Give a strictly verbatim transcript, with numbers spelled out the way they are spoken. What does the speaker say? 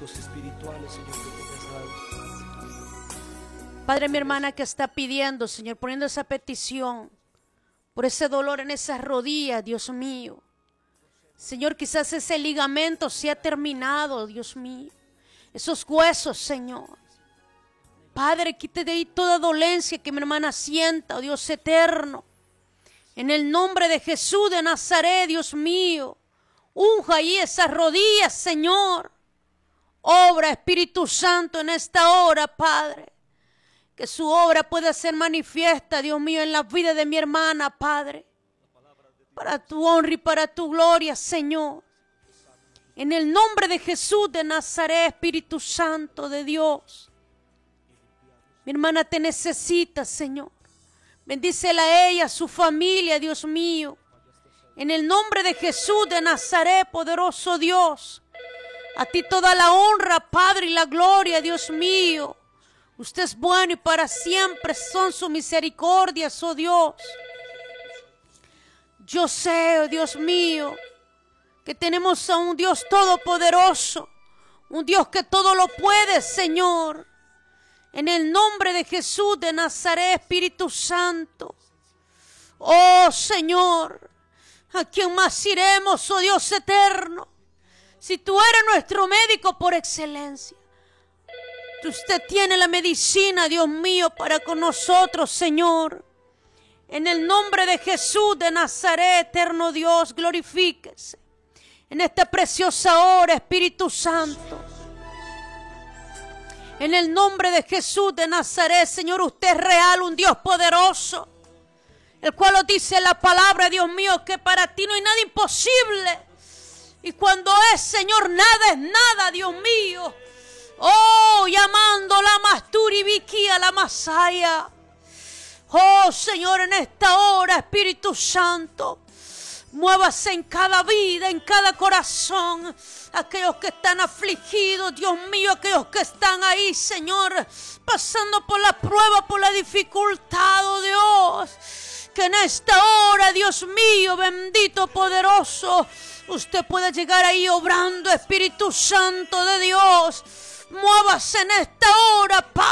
físicos, espirituales, Señor, que tú me has dado. Padre, mi hermana que está pidiendo, Señor, poniendo esa petición por ese dolor en esas rodillas, Dios mío. Señor, quizás ese ligamento se ha terminado, Dios mío. Esos huesos, Señor. Padre, quite de ahí toda dolencia que mi hermana sienta, oh Dios eterno. En el nombre de Jesús de Nazaret, Dios mío. Unja ahí esas rodillas, Señor. Obra, Espíritu Santo, en esta hora, Padre. Que su obra pueda ser manifiesta, Dios mío, en la vida de mi hermana, Padre. Para tu honra y para tu gloria, Señor. En el nombre de Jesús de Nazaret, Espíritu Santo de Dios. Mi hermana te necesita, Señor. Bendícela a ella, a su familia, Dios mío. En el nombre de Jesús de Nazaret, poderoso Dios. A ti toda la honra, Padre, y la gloria, Dios mío. Usted es bueno y para siempre son sus misericordias, oh Dios. Yo sé, oh Dios mío, que tenemos a un Dios todopoderoso. Un Dios que todo lo puede, Señor. En el nombre de Jesús de Nazaret, Espíritu Santo. Oh Señor, ¿a quién más iremos, oh Dios eterno? Si tú eres nuestro médico por excelencia. Usted tiene la medicina, Dios mío, para con nosotros, Señor. En el nombre de Jesús de Nazaret, eterno Dios, glorifíquese. En esta preciosa hora, Espíritu Santo. En el nombre de Jesús de Nazaret, Señor, usted es real, un Dios poderoso. El cual os dice la palabra, Dios mío, que para ti no hay nada imposible. Y cuando es, Señor, nada es nada, Dios mío. Oh, llamando la Masturi Vikia, la Masaya. Oh, Señor, en esta hora, Espíritu Santo, muévase en cada vida, en cada corazón. Aquellos que están afligidos, Dios mío, aquellos que están ahí, Señor, pasando por la prueba, por la dificultad, oh Dios. Que en esta hora, Dios mío, bendito, poderoso, usted pueda llegar ahí obrando, Espíritu Santo de Dios. Muévase en esta hora, Padre.